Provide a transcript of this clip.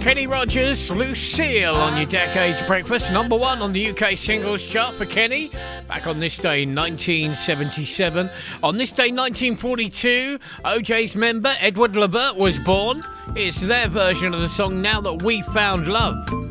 Kenny Rogers, Lucille on your Decades Breakfast. Number 1 on the UK singles chart for Kenny. Back on this day in 1977. On this day 1942, OJ's member Edward Lebert was born. It's their version of the song Now That We Found Love.